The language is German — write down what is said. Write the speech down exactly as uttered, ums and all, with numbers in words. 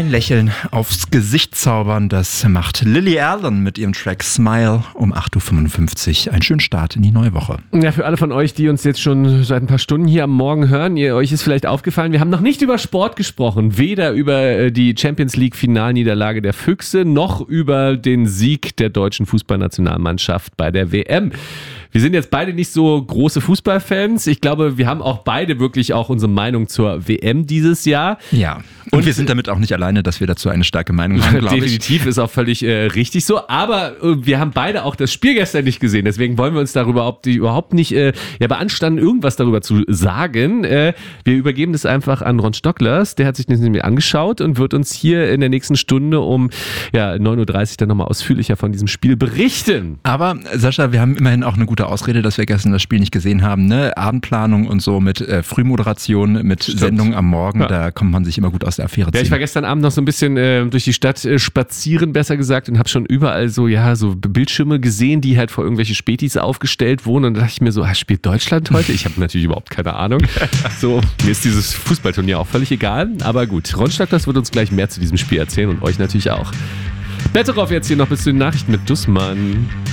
ein Lächeln aufs Gesicht zaubern, das macht Lily Allen mit ihrem Track Smile um acht Uhr fünfundfünfzig. Einen schönen Start in die neue Woche. Ja, für alle von euch, die uns jetzt schon seit ein paar Stunden hier am Morgen hören, ihr, euch ist vielleicht aufgefallen, wir haben noch nicht über Sport gesprochen. Weder über äh, die Champions League Finalniederlage der Füchse, noch über den Sieg der deutschen Fußballnationalmannschaft bei der W M. Wir sind jetzt beide nicht so große Fußballfans. Ich glaube, wir haben auch beide wirklich auch unsere Meinung zur W M dieses Jahr. Ja, und, und wir sind damit auch nicht alleine, dass wir dazu eine starke Meinung haben, glaube ich. Definitiv, ist auch völlig äh, richtig so. Aber äh, wir haben beide auch das Spiel gestern nicht gesehen. Deswegen wollen wir uns darüber überhaupt, überhaupt nicht äh, ja, beanstanden, irgendwas darüber zu sagen. Äh, wir übergeben das einfach an Ron Stocklers. Der hat sich das nämlich angeschaut und wird uns hier in der nächsten Stunde um ja, neun Uhr dreißig dann nochmal ausführlicher von diesem Spiel berichten. Aber Sascha, wir haben immerhin auch eine gute Ausrede, dass wir gestern das Spiel nicht gesehen haben. Ne? Abendplanung und so mit äh, Frühmoderation, mit Stimmt. Sendung am Morgen, ja. Da kommt man sich immer gut aus der Affäre ziehen. Ja, ich war gestern Abend noch so ein bisschen äh, durch die Stadt äh, spazieren, besser gesagt, und habe schon überall so, ja, so Bildschirme gesehen, die halt vor irgendwelche Spätis aufgestellt wurden. Und da dachte ich mir so, ah, spielt Deutschland heute? Ich habe natürlich überhaupt keine Ahnung. So, mir ist dieses Fußballturnier auch völlig egal. Aber gut, Ron Stocklers wird uns gleich mehr zu diesem Spiel erzählen und euch natürlich auch. Betteroff jetzt hier noch bis zu den Nachrichten mit Dussmann.